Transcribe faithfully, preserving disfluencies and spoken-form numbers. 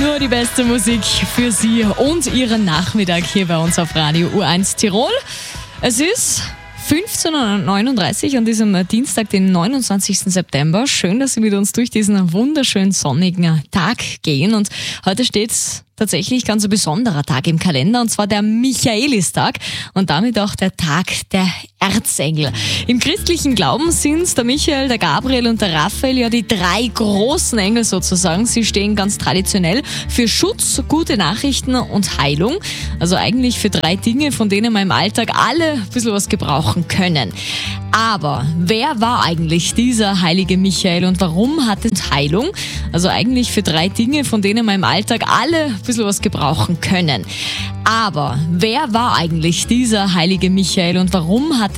Nur die beste Musik für Sie und Ihren Nachmittag hier bei uns auf Radio U eins Tirol. Es ist fünfzehn Uhr neununddreißig an diesem Dienstag, den neunundzwanzigsten September. Schön, dass Sie mit uns durch diesen wunderschönen sonnigen Tag gehen. Und heute steht's tatsächlich ganz ein besonderer Tag im Kalender, und zwar der Michaelistag und damit auch der Tag der Erzengel. Im christlichen Glauben sind der Michael, der Gabriel und der Raphael ja die drei großen Engel sozusagen. Sie stehen ganz traditionell für Schutz, gute Nachrichten und Heilung. Also eigentlich für drei Dinge, von denen wir im Alltag alle ein bisschen was gebrauchen können. Aber wer war eigentlich dieser heilige Michael und warum hat es Heilung? Also eigentlich für drei Dinge, von denen wir im Alltag alle ein bisschen was gebrauchen können. Aber wer war eigentlich dieser heilige Michael und warum hat